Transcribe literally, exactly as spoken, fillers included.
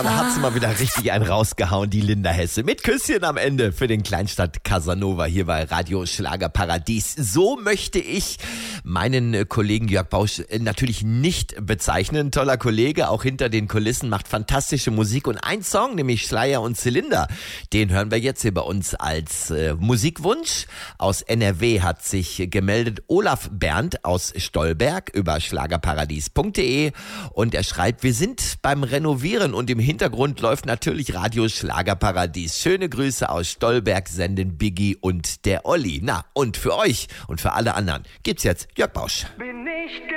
Ja, da hat sie mal wieder richtig einen rausgehauen, die Linda Hesse. Mit Küsschen am Ende für den Kleinstadt Casanova hier bei Radio Schlagerparadies. So möchte ich meinen Kollegen Jörg Bausch natürlich nicht bezeichnen. Toller Kollege, auch hinter den Kulissen, macht fantastische Musik. Und ein Song, nämlich Schleier und Zylinder, den hören wir jetzt hier bei uns als äh, Musikwunsch. Aus N R W hat sich gemeldet Olaf Berndt aus Stolberg über schlagerparadies punkt de und er schreibt, wir sind beim Renovieren und im Hintergrund läuft natürlich Radio Schlagerparadies. Schöne Grüße aus Stolberg senden Biggie und der Olli. Na, und für euch und für alle anderen gibt's jetzt Jörg Bausch. Bin ich